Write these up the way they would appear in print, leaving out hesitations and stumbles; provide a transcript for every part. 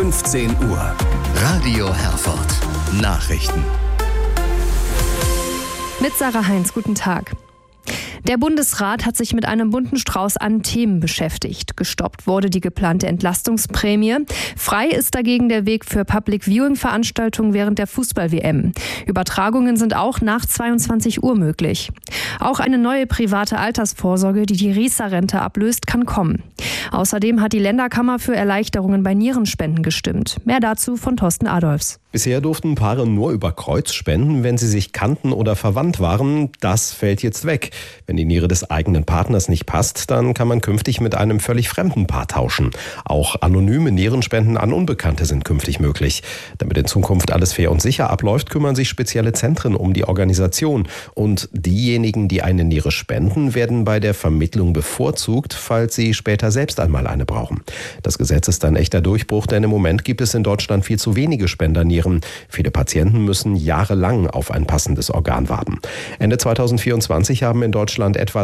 15 Uhr. Radio Herford. Nachrichten. Mit Sarah Heinz, guten Tag. Der Bundesrat hat sich mit einem bunten Strauß an Themen beschäftigt. Gestoppt wurde die geplante Entlastungsprämie. Frei ist dagegen der Weg für Public-Viewing-Veranstaltungen während der Fußball-WM. Übertragungen sind auch nach 22 Uhr möglich. Auch eine neue private Altersvorsorge, die die Riester-Rente ablöst, kann kommen. Außerdem hat die Länderkammer für Erleichterungen bei Nierenspenden gestimmt. Mehr dazu von Thorsten Adolfs. Bisher durften Paare nur über Kreuz spenden, wenn sie sich kannten oder verwandt waren. Das fällt jetzt weg. Wenn die Niere des eigenen Partners nicht passt, dann kann man künftig mit einem völlig fremden Paar tauschen. Auch anonyme Nierenspenden an Unbekannte sind künftig möglich. Damit in Zukunft alles fair und sicher abläuft, kümmern sich spezielle Zentren um die Organisation. Und diejenigen, die eine Niere spenden, werden bei der Vermittlung bevorzugt, falls sie später selbst einmal eine brauchen. Das Gesetz ist ein echter Durchbruch, denn im Moment gibt es in Deutschland viel zu wenige Spendernieren. Viele Patienten müssen jahrelang auf ein passendes Organ warten. Ende 2024 haben in Deutschland etwa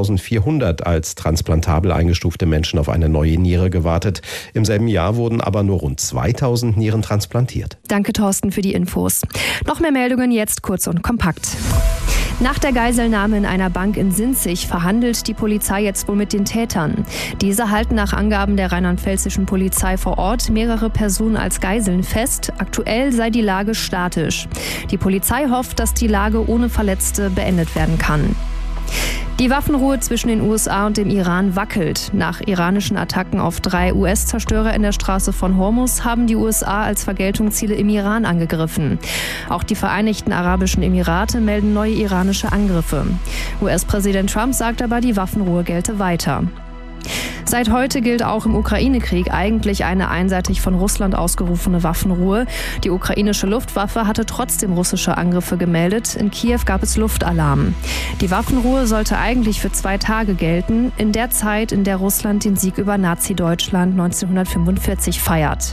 6.400 als transplantabel eingestufte Menschen auf eine neue Niere gewartet. Im selben Jahr wurden aber nur rund 2.000 Nieren transplantiert. Danke, Thorsten, für die Infos. Noch mehr Meldungen jetzt kurz und kompakt. Nach der Geiselnahme in einer Bank in Sinzig verhandelt die Polizei jetzt wohl mit den Tätern. Diese halten nach Angaben der rheinland-pfälzischen Polizei vor Ort mehrere Personen als Geiseln fest. Aktuell sei die Lage statisch. Die Polizei hofft, dass die Lage ohne Verletzte beendet werden kann. Die Waffenruhe zwischen den USA und dem Iran wackelt. Nach iranischen Attacken auf 3 US-Zerstörer in der Straße von Hormuz haben die USA als Vergeltung Ziele im Iran angegriffen. Auch die Vereinigten Arabischen Emirate melden neue iranische Angriffe. US-Präsident Trump sagt aber, die Waffenruhe gelte weiter. Seit heute gilt auch im Ukraine-Krieg eigentlich eine einseitig von Russland ausgerufene Waffenruhe. Die ukrainische Luftwaffe hatte trotzdem russische Angriffe gemeldet. In Kiew gab es Luftalarm. Die Waffenruhe sollte eigentlich für 2 Tage gelten, in der Zeit, in der Russland den Sieg über Nazi-Deutschland 1945 feiert.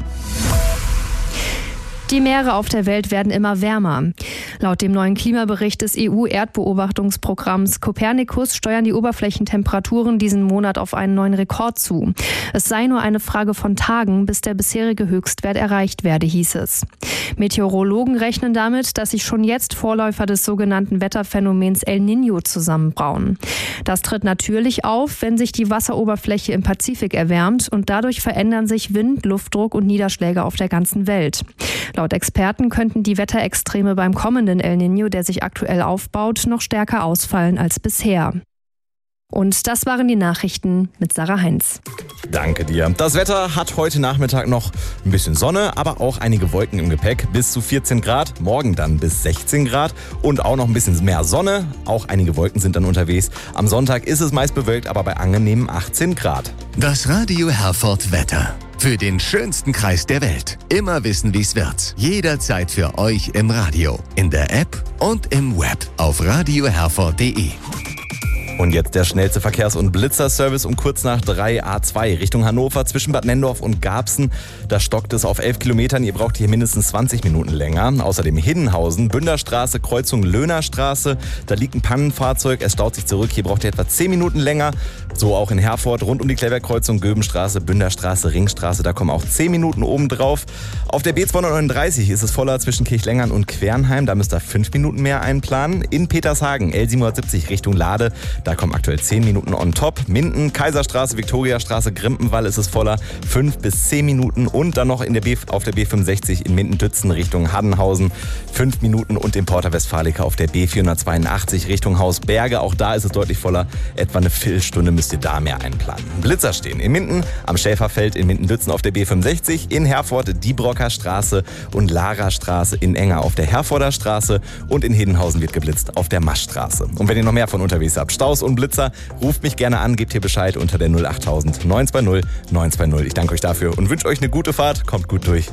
Die Meere auf der Welt werden immer wärmer. Laut dem neuen Klimabericht des EU-Erdbeobachtungsprogramms Copernicus steuern die Oberflächentemperaturen diesen Monat auf einen neuen Rekord zu. Es sei nur eine Frage von Tagen, bis der bisherige Höchstwert erreicht werde, hieß es. Meteorologen rechnen damit, dass sich schon jetzt Vorläufer des sogenannten Wetterphänomens El Niño zusammenbrauen. Das tritt natürlich auf, wenn sich die Wasseroberfläche im Pazifik erwärmt und dadurch verändern sich Wind, Luftdruck und Niederschläge auf der ganzen Welt. Laut Experten könnten die Wetterextreme beim kommenden El Niño, der sich aktuell aufbaut, noch stärker ausfallen als bisher. Und das waren die Nachrichten mit Sarah Heinz. Danke dir. Das Wetter hat heute Nachmittag noch ein bisschen Sonne, aber auch einige Wolken im Gepäck. Bis zu 14 Grad, morgen dann bis 16 Grad und auch noch ein bisschen mehr Sonne. Auch einige Wolken sind dann unterwegs. Am Sonntag ist es meist bewölkt, aber bei angenehmen 18 Grad. Das Radio Herford Wetter. Für den schönsten Kreis der Welt. Immer wissen, wie's wird. Jederzeit für euch im Radio, in der App und im Web auf radioherford.de. Und jetzt der schnellste Verkehrs- und Blitzerservice um kurz nach 3 A2 Richtung Hannover zwischen Bad Nenndorf und Garbsen. Da stockt es auf 11 Kilometern. Ihr braucht hier mindestens 20 Minuten länger. Außerdem Hiddenhausen, Bünderstraße, Kreuzung Löhnerstraße. Da liegt ein Pannenfahrzeug. Es staut sich zurück. Hier braucht ihr etwa 10 Minuten länger. So auch in Herford rund um die Kleverkreuzung Göbenstraße, Bünderstraße, Ringstraße. Da kommen auch 10 Minuten oben drauf. Auf der B239 ist es voller zwischen Kirchlengern und Quernheim. Da müsst ihr 5 Minuten mehr einplanen. In Petershagen L770 Richtung Lade. Da kommen aktuell 10 Minuten on top. Minden, Kaiserstraße, Viktoriastraße, Grimpenwall ist es voller. 5 bis 10 Minuten. Und dann noch auf der B65 in Minden-Dützen Richtung Haddenhausen. 5 Minuten und im Porta Westfalica auf der B482 Richtung Hausberge. Auch da ist es deutlich voller. Etwa eine Viertelstunde müsst ihr da mehr einplanen. Blitzer stehen in Minden, am Schäferfeld in Minden-Dützen auf der B65, in Herford Diebrocker Straße und Lara Straße, in Enger auf der Herforder Straße und in Hiddenhausen wird geblitzt auf der Maschstraße. Und wenn ihr noch mehr von unterwegs habt, Staus und Blitzer, ruft mich gerne an, gebt hier Bescheid unter der 08000 920 920. Ich danke euch dafür und wünsche euch eine gute Fahrt. Kommt gut durch.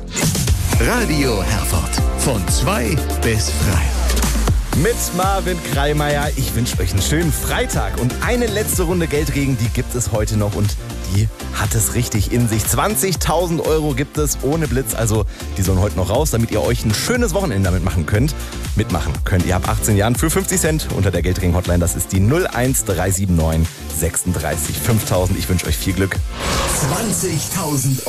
Radio Herford. Von 2 bis frei. Mit Marvin Kreimeier. Ich wünsche euch einen schönen Freitag. Und eine letzte Runde Geldregen, die gibt es heute noch und die hat es richtig in sich. 20.000 € gibt es ohne Blitz. Also die sollen heute noch raus, damit ihr euch ein schönes Wochenende damit machen könnt. Mitmachen könnt ihr ab 18 Jahren für 50 Cent unter der Geldregen-Hotline. Das ist die 01379 36 5000. Ich wünsche euch viel Glück. 20.000 €